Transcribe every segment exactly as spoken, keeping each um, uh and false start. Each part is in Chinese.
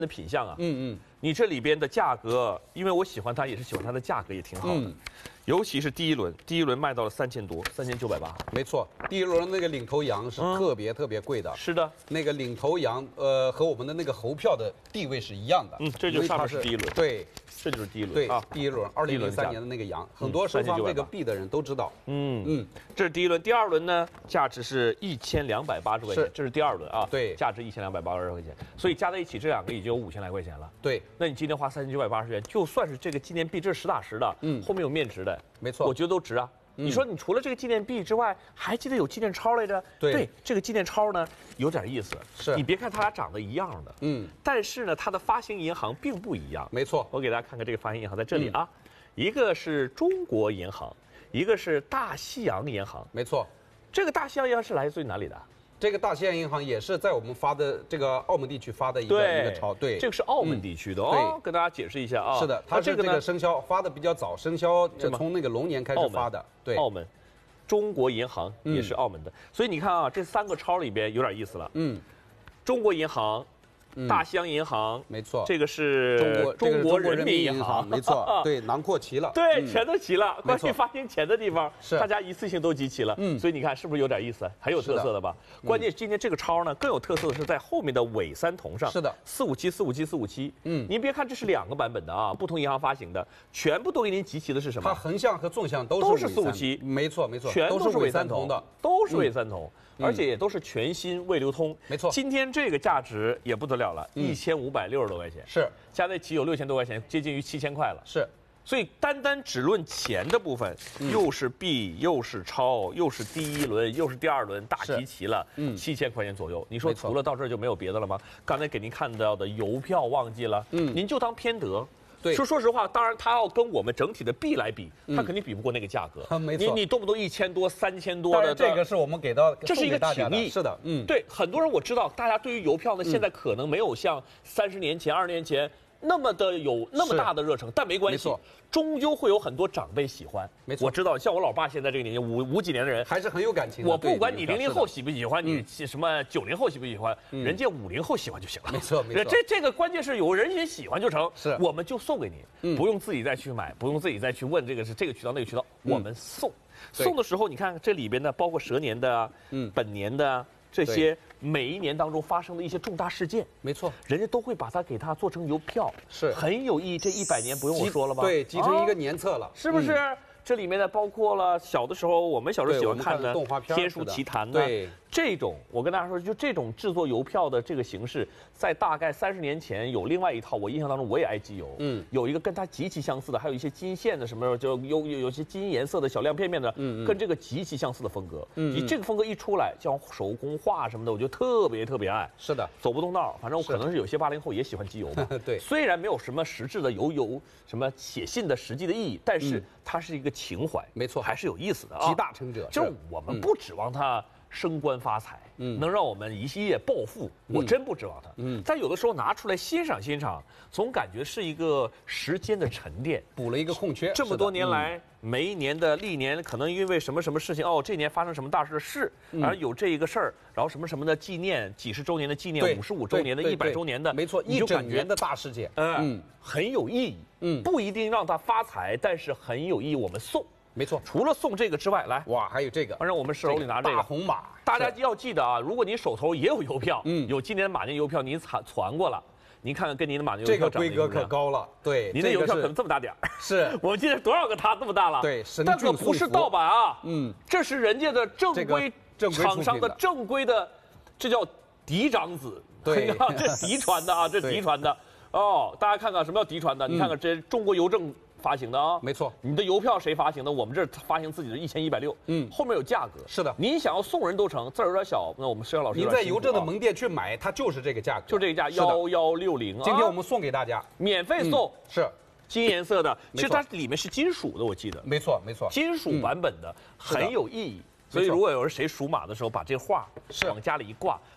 的品相啊， 嗯嗯， 你这里边的价格，因为我喜欢它，也是喜欢它的价格也挺好的，嗯、尤其是第一轮，第一轮卖到了三千多，三千九百八。 没错，第一轮那个领头羊是特别、嗯、特别贵的。 是的， 那个领头羊，呃，和我们的那个猴票的地位是一样的。 嗯，这就上面是第一轮。 对， 这就是第一轮。 对啊， 第一轮，二零零三年的那个羊，很多收藏这个币的人都知道。 嗯嗯，这是第一轮，第二轮呢，价值是一千两百八十块钱，这是第二轮啊。 对， 价值一千两百八十块钱，所以加在一起，这两个已经有五千来块钱了。 对， 那你今天花三千九百八十元，就算是这个纪念币，这是实打实的，嗯，后面有面值的， 没错， 我觉得都值啊。嗯、你说你除了这个纪念币之外，还记得有纪念钞来着？ 对， 对，这个纪念钞呢有点意思。 是你别看它俩长得一样的，嗯，但是呢，它的发行银行并不一样。 没错， 我给大家看看这个发行银行在这里啊，嗯、一个是中国银行，一个是大西洋银行。 没错， 这个大西洋银行是来自于哪里的？ 这个大西洋银行也是在我们发的这个澳门地区发的一个一个钞，对， 这个是澳门地区的、嗯、哦。跟大家解释一下啊， 是的，它是这个生肖发的比较早，生肖从那个龙年开始发的，对， 澳门，中国银行也是澳门的，嗯、所以你看啊，这三个钞里边有点意思了，嗯，中国银行。大西洋银行， 没错， 这个是中国中国人民银行，没错，对，囊括齐了， 对，全都齐了。关于发行钱的地方， 是大家一次性都集齐了，嗯，所以你看是不是有点意思，很有特色的吧？关键今天这个钞呢，更有特色的是在后面的尾三铜上， 是的， 四五七四五七四五七，嗯，您别看这是两个版本的啊，不同银行发行的，全部都给您集齐的是什么？ 它横向和纵向都是都是四五七， 没错没错， 全都是尾三铜的， 都是尾三铜。而且也都是全新未流通， 没错。 今天这个价值也不得了了，一千五百六十多块钱， 是加在一起有六千多块钱，接近于七千块了。 是， 所以单单只论钱的部分，又是币，又是钞，又是第一轮，又是第二轮，大集齐了，嗯，七千块钱左右。你说除了到这儿就没有别的了吗？刚才给您看到的邮票忘记了，嗯，您就当偏得。 对， 说说实话，当然它要跟我们整体的币来比，它肯定比不过那个价格。 没错， 你你动不动一千多、三千多的， 这个是我们给到， 这是一个情谊。 是的，嗯， 对，很多人我知道，大家对于邮票呢，现在可能没有像三十年前、二十年前那么的有那么大的热忱，但没关系，终究会有很多长辈喜欢。 没错， 我知道，像我老爸现在这个年纪，五五几年的人， 还是很有感情。 我不管你零零后喜不喜欢，你什么九零后喜不喜欢，人家五零后喜欢就行了。 没错，没错。 这这个关键是有人也喜欢就成， 是， 我们就送给你，不用自己再去买，不用自己再去问这个是这个渠道那个渠道，我们送。送的时候，你看这里边呢，包括蛇年的啊，嗯，本年的啊。这些每一年当中发生的一些重大事件， 没错， 人家都会把它给它做成邮票， 是很有意义。这一百年不用我说了吧？ 对，集成一个年册了， 啊、是不是？嗯、这里面呢，包括了小的时候我们小时候喜欢看的动画片《 天书奇谭》呢， 对， 这种我跟大家说，就这种制作邮票的这个形式，在大概三十年前有另外一套，我印象当中我也爱集邮，嗯，有一个跟它极其相似的，还有一些金线的什么，就有有有些金颜色的小亮片片的，嗯，跟这个极其相似的风格，嗯，你这个风格一出来，像手工画什么的，我就特别特别爱。 是的， 走不动道，反正我可能是有些八零后也喜欢集邮嘛， 对， 虽然没有什么实质的邮邮什么写信的实际的意义，但是它是一个情怀， 没错， 还是有意思的啊， 集大成者， 就是我们不指望它升官发财，嗯，能让我们一夜暴富，我真不指望它。嗯，但有的时候拿出来欣赏欣赏，总感觉是一个时间的沉淀， 补了一个空缺。 这么多年来，每一年的历年，可能因为什么什么事情，哦，这年发生什么大事事，而有这一个事儿，然后什么什么的纪念，几十周年的纪念，五十五周年的，一百周年的， 没错，一整年的大事件， 嗯，很有意义。嗯，不一定让它发财，但是很有意义。我们送。 没错， 除了送这个之外，来哇，还有这个， 反正我们手里拿这个大红马， 大家要记得啊，如果你手头也有邮票，嗯，有今年马年邮票您传传过了，您看看跟您的马年邮票这个规格可高了，对， 您的邮票可能这么大点儿， 是我们今天多少个它这么大了， 对， 但可不是盗版啊，嗯，这是人家的正规厂商的正规的，这叫嫡长子， 对， 这嫡传的啊，这嫡传的，哦，大家看看什么叫嫡传的，你看看这中国邮政发行的啊， 没错， 你的邮票谁发行的？我们这儿发行自己的一千一百六，嗯，后面有价格。 是的， 您想要送人都成，字儿有点小，那我们石阳老师您在邮政的门店去买，它就是这个价格， 就这个价幺幺六零。 今天我们送给大家， 免费送， 是金颜色的，其实它里面是金属的，我记得。 没错没错， 金属版本的很有意义。所以如果有人谁属马的时候把这画往家里一挂，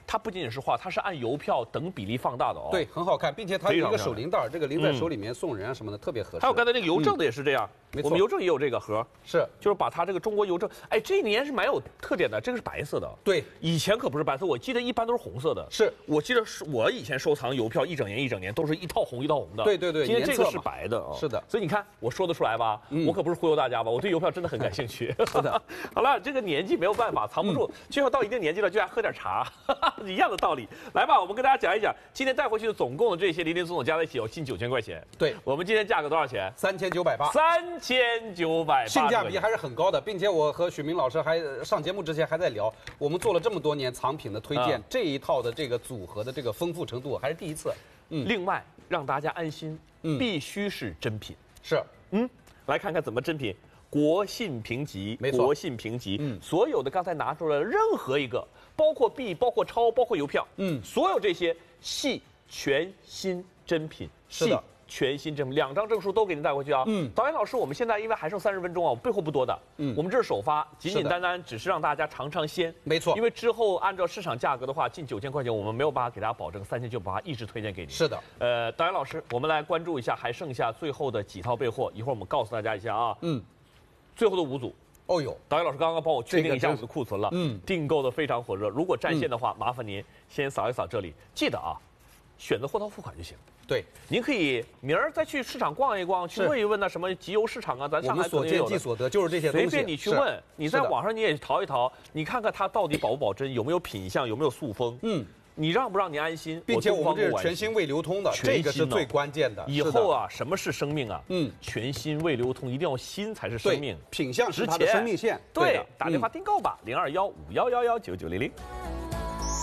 它不仅仅是画，它是按邮票等比例放大的哦。 对，很好看，并且它有一个手拎袋，这个拎在手里面送人啊什么的，特别合适。 还有刚才那个邮政的也是这样， 没错， 我们邮政也有这个盒， 是， 就是把它这个中国邮政，哎，这一年是蛮有特点的，这个是白色的。 对， 以前可不是白色，我记得一般都是红色的。 是， 我记得是我以前收藏邮票一整年一整年都是一套红一套红的。 对对对， 今天这个是白的啊。 是的， 所以你看我说得出来吧？我可不是忽悠大家吧？我对邮票真的很感兴趣。 是的。 好了，这个年纪没有办法，藏不住，就要到一定年纪了就爱喝点茶，一样的道理。来吧，我们跟大家讲一讲，今天带回去的总共的这些零零总总加在一起有近九千块钱。 对， 我们今天价格多少钱？ 三千九百八。 三千九百八， 性价比还是很高的，并且我和许明老师还上节目之前还在聊，我们做了这么多年藏品的推荐，这一套的这个组合的这个丰富程度还是第一次。 嗯，另外让大家安心，嗯，必须是真品。 是， 嗯，来看看怎么真品。国信评级， 没错， 国信评级，嗯，所有的刚才拿出来的任何一个，包括币、包括钞、包括邮票，嗯，所有这些系全新真品， 是的， 全新真品，两张证书都给您带回去啊。嗯，导演老师，我们现在因为还剩三十分钟啊，我备货不多的，嗯，我们这是首发，简简单单只是让大家尝尝鲜， 没错， 因为之后按照市场价格的话，近九千块钱，我们没有办法给大家保证三千九百八一直推荐给您。 是的， 呃，导演老师，我们来关注一下还剩下最后的几套备货，一会儿我们告诉大家一下啊。嗯。最后的五组， 哦呦， 导演老师刚刚帮我确定一下我们的库存了，嗯，订购的非常火热。如果占线的话，麻烦您先扫一扫这里，记得啊，选择货到付款就行。 对， 您可以明儿再去市场逛一逛，去问一问那什么集邮市场啊，咱上海所见即所得，就是这些东西。 随便你去问，你在网上你也淘一淘，你看看它到底保不保真，有没有品相，有没有塑封，嗯。你让不让你安心？ 并且我们这是全新未流通的，这个是最关键的。 以后啊，什么是生命啊？嗯，全新未流通，一定要新才是生命。 品相是它的生命线。 对，打电话订购吧，零二幺五幺幺幺九九零零。